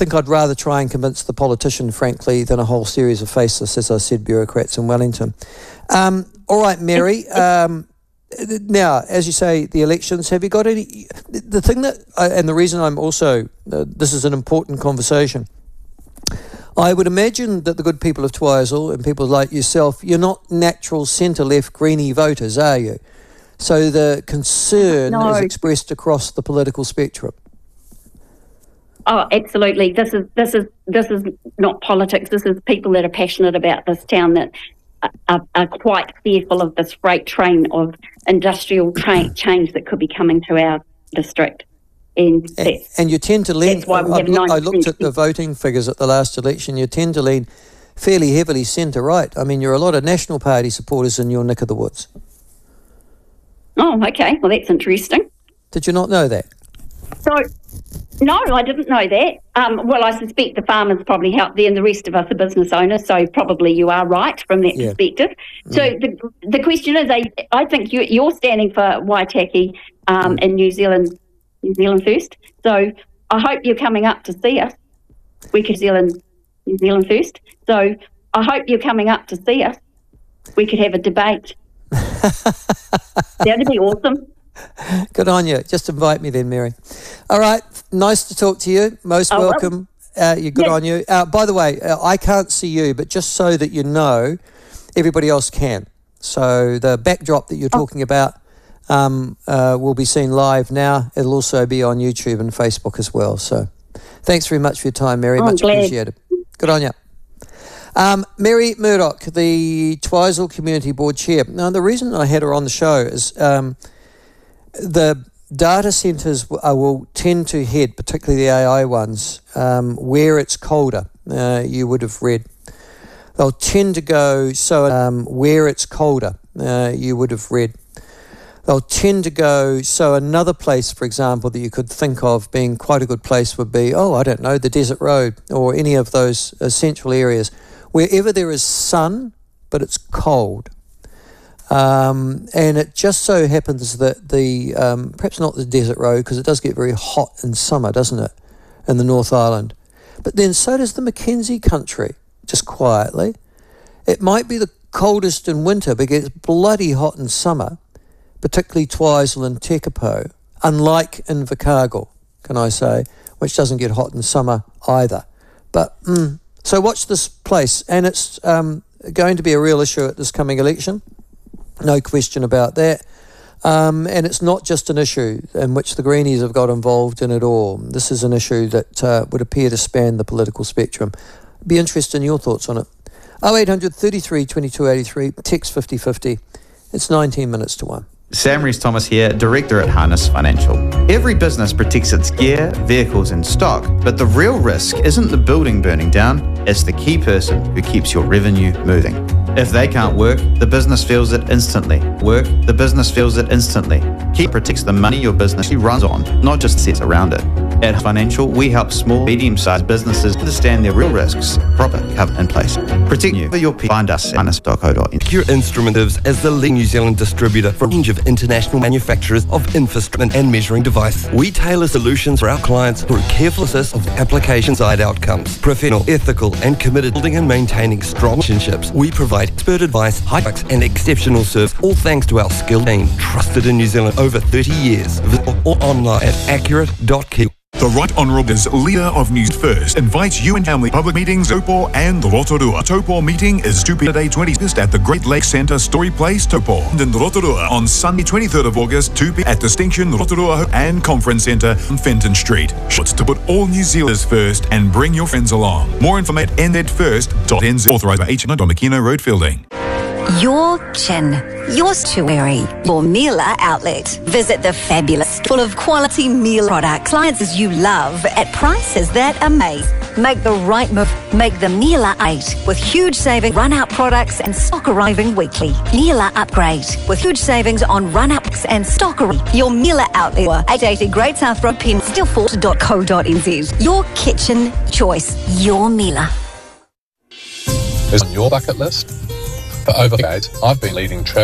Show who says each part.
Speaker 1: think I'd rather try and convince the politician, frankly, than a whole series of faceless, as I said, bureaucrats in Wellington. All right, Mary. Now, as you say, the elections, have you got any... The thing that... and the reason I'm also... this is an important conversation. I would imagine that the good people of Twizel and people like yourself, you're not natural centre-left Greenie voters, are you? So the concern is expressed across the political spectrum.
Speaker 2: Oh, absolutely. This is not politics. This is people that are passionate about this town, that are quite fearful of this freight train of industrial change that could be coming to our district. And
Speaker 1: you tend to lean... I looked at the voting figures at the last election. You tend to lean fairly heavily centre-right. I mean, you're a lot of National Party supporters in your neck of the woods.
Speaker 2: Oh, okay. Well, that's interesting.
Speaker 1: Did you not know that?
Speaker 2: So... No, I didn't know that. Well, I suspect the farmers probably help there, and the rest of us are business owners, so probably you are right from that perspective. So the question is, I think you're standing for Waitaki in New Zealand first. So I hope you're coming up to see us. We could New Zealand first. So I hope you're coming up to see us. We could have a debate. That'd be awesome.
Speaker 1: Good on you. Just invite me then, Mary. All right. Nice to talk to you. Most welcome. You're good on you. By the way, I can't see you, but just so that you know, everybody else can. So the backdrop that you're talking about will be seen live now. It'll also be on YouTube and Facebook as well. So thanks very much for your time, Mary. Much appreciated. Good on you. Mary Murdoch, the Twizel Community Board Chair. Now, the reason I had her on the show is... the data centres will tend to head, particularly the AI ones, where it's colder. You would have read. They'll tend to go where it's colder. You would have read. They'll tend to go, so another place, for example, that you could think of being quite a good place would be, the Desert Road or any of those central areas. Wherever there is sun, but it's cold. And it just so happens that perhaps not the Desert Road, because it does get very hot in summer, doesn't it, in the North Island. But then so does the Mackenzie country, just quietly. It might be the coldest in winter, but it gets bloody hot in summer, particularly Twizel and Tekapo, unlike Invercargill, can I say, which doesn't get hot in summer either. But so watch this place, and it's going to be a real issue at this coming election. No question about that. And it's not just an issue in which the Greenies have got involved in at all. This is an issue that would appear to span the political spectrum. Be interested in your thoughts on it. 0800 33 22 83, text 5050. It's 19 minutes to 1.
Speaker 3: Sam Rees-Thomas here, Director at Harness Financial. Every business protects its gear, vehicles and stock, but the real risk isn't the building burning down, it's the key person who keeps your revenue moving. If they can't work, the business feels it instantly. Key protects the money your business runs on, not just sits around it. At Financial, we help small, medium-sized businesses understand their real risks, proper cover in place. Protect you for your people. Find us at harness.co.nz.
Speaker 4: Secure Instrumentives as the leading New Zealand distributor for a range of international manufacturers of infrastructure and measuring devices. We tailor solutions for our clients through careful assess of application side outcomes. Professional, ethical and committed building and maintaining strong relationships. We provide expert advice, high products and exceptional service, all thanks to our skilled team, trusted in New Zealand over 30 years. Visit or online at accurate.kiwi.
Speaker 5: The Right Honourable's Leader of News First invites you and family public meetings, Taupo and Rotorua. Taupo meeting is 2 p.m. 21st at the Great Lakes Centre Story Place, Taupo. And in Rotorua on Sunday 23rd of August, 2 p.m. at Distinction Rotorua and Conference Centre on Fenton Street. Shots to put all New Zealanders first and bring your friends along. More info at nzfirst.nz. Authorised by H. Domikino Road Fielding.
Speaker 6: Your chin, your strawberry, your Mila outlet. Visit the fabulous, full of quality Mila products, clients you love at prices that amaze. Make the right move. Make the Mila 8 with huge savings, run-out products and stock arriving weekly. Mila Upgrade with huge savings on run-ups and stock arriving. Your Mila outlet, 880 Great South Road, Penn, stillfort.co.nz. Your kitchen choice, your Mila.
Speaker 7: Is on your bucket list? For over decades, I've been leading travel